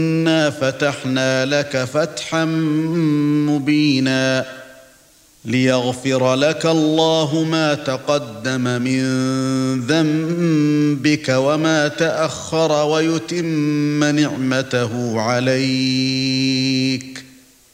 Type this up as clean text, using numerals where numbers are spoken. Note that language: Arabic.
إِنَّا فَتَحْنَا لَكَ فَتْحًا مُبِينًا لِيَغْفِرَ لَكَ اللَّهُ مَا تَقَدَّمَ مِنْ ذَنبِكَ وَمَا تَأَخَّرَ وَيُتِمَّ نِعْمَتَهُ عَلَيْكَ